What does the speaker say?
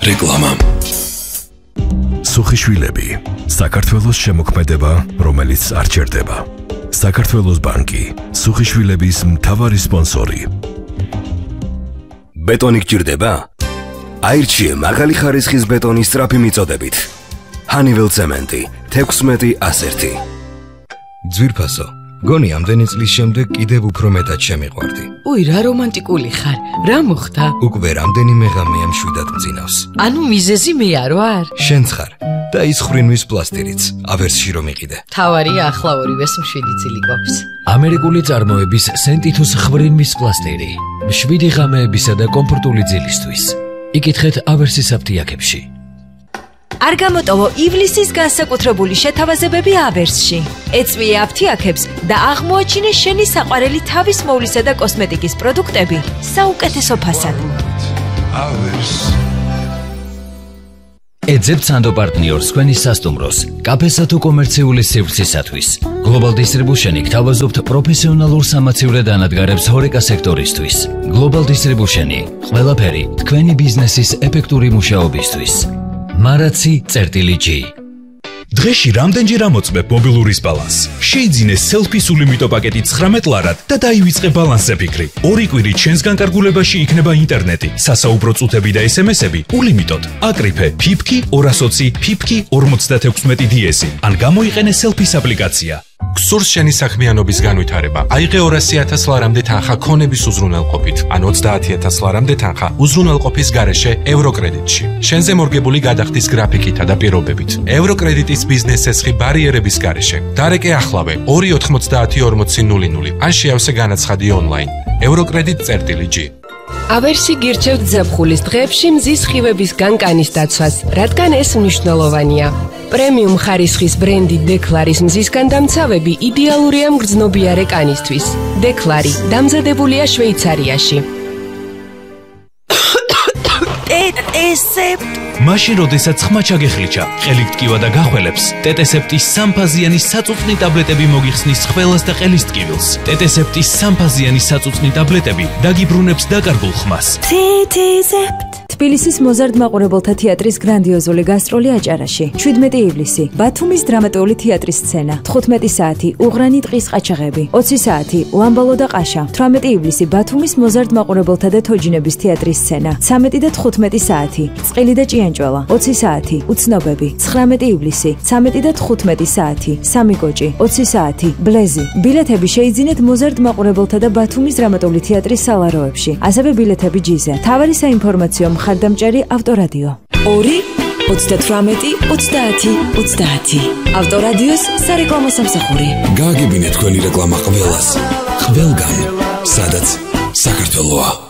რეკლამა. სუხიშვილები, საქართველოს შემოქმედება, რომელიც არ ჩერდება. საქართველოს ბანკი, სუხიშვილების მთავარი სპონსორი. ბეტონი გჭირდება? აირჩიე მაღალი ხარისხის ბეტონის სწრაფი მიწოდებით. ჰანიվել ცემენტი 16-101. ძვირფასო, გონი ამდენი წლის შემდეგ კიდევ უფრო მეტად შემიყვარდი. უი, რა რომანტიკული ხარ. რა მოხდა? უკვე რამდენიმე ღამეა მშვიდად მძინავს. ანუ მიზეზი მე არ ვარ? შენც ხარ და ის ხრინვის პლასტირიც, ავერსში რომ იყიდე. თავარია ახლა ორივეს მშვიდი წილი გვაქვს. ამერიკული წარმოების სენტითუს ხრინვის პლასტირი. მშვიდი ღამეებისა და კომფორტული ძილისთვის. იკითხეთ ავერსის აფთიაქებში. არ გამოტოვო ივლისის განსაკუთრებული შეთავაზებები ავერსში. ეწვიე აფთიაქებს და აღმოაჩინე შენი საყვარელი თავის მოვლისა და კოსმეტიკის პროდუქტები საუკეთესო ფასად. ეძებთ სანდო პარტნიორს თქვენი სასტუმროს, კაფესა თუ კომერციული სივრცისათვის. Global Distribution-ი გთავაზობთ პროფესიონალურ სამაცივრე დანადგარებს ჰორეკა სექტორისთვის. Global Distribution-ი, ყველაფერი თქვენი ბიზნესის ეფექტური მუშაობისთვის. Maracsi_G. დღეში რამდენჯერ ამოწმებ მობილურის ბალანსს? შეიძინე selfie სულიმიტო პაკეტი 19 ლარად და დაივიწყე ბალანსზე ფიქრი. 2 კვირი ჩვენს განკარგულებაში იქნება ინტერნეტი, სასაუბრო წუთები და SMS-ები ულიმიტოდ. აკრიფე ფიფკი 220 ფიფკი 56 DS ან გამოიყენე selfies აპლიკაცია. გსურს შენი საქმიანობის განვითარება. აიღე 200,000 ლარამდე თანხა ქონების უზრუნველყოფით, ან 30,000 ლარამდე თანხა უზრუნველყოფის გარეშე ევროკრედიტში. შენზე მორგებული გადახდის გრაფიკითა და პირობებით. ევროკრედიტის ბიზნეს ესხი ბარიერების გარეშე. დარეკე ახლავე 2904000 ან შეავსე განაცხადი ონლაინ. evrokredit.g. ავერსი გირჩევთ ზაფხულის დღეებში მზის სხივების განკანის დაცვას, რადგან ეს მნიშვნელოვანია. პრემიუმ ხარისხის ბრენდი დეკლარის მზისგან დამცავები იდეალურია მგრძნობიარე კანისთვის. დეკლარი დამზადებულია შვეიცარიაში. მაშინ როდესაც ხმა ჩაგეხლიჩა, ყელით ტკივა და გახველებს, ტეტესეპტის სამფაზიანი საწუწნი ტაბლეტები მოგიხსნის ხველას და ყელის ტკივილს. ტეტესეპტის სამფაზიანი საწუწნი ტაბლეტები დაგიბრუნებს დაკარგულ ხმას. თბილისის მოზარდ მაყურებელთა თეატრის გრანდიოზული გასტროლი აჭარაში. 17 ივლისი ბათუმის დრამატული თეატრის სცენა. 15 საათი უღრანი ტყის ყაჩაღები. 20 საათი ლამბალო და ყაშა. 18 ივლისი ბათუმის მოზარდ მაყურებელთა და თოჯინების თეატრის სცენა. 13 და 15 საათი წყილი და ჭიანჭველა. 20 საათი უცნობები. 19 ივლისი 13 და 15 საათი სამი კოჭი. 20 საათი ბლეზი. ბილეთები შეიძინეთ მოზარდ მაყურებელთა და ბათუმის დრამატული თეატრის სალაროებში. ასევე ბილეთები ჯიზე. თავარი საინფორმაციო ხარდამჭერი ავტორადიო 2-18-30-30 ავტორადიოს სარეკლამო სამსახური. გააგებინეთ თქვენი რეკლამა ყველას, ყველგან, სადაც საქართველოა.